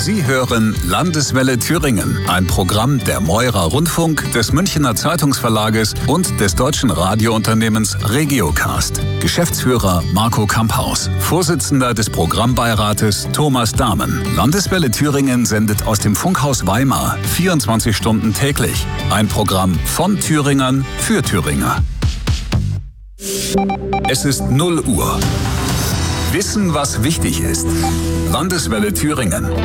Sie hören Landeswelle Thüringen, ein Programm der Mäurer Rundfunk, des Münchener Zeitungsverlages und des deutschen Radiounternehmens Regiocast. Geschäftsführer Marco Kamphaus, Vorsitzender des Programmbeirates Thomas Dahmen. Landeswelle Thüringen sendet aus dem Funkhaus Weimar 24 Stunden täglich. Ein Programm von Thüringern für Thüringer. Es ist 0 Uhr. Wissen, was wichtig ist. Landeswelle Thüringen.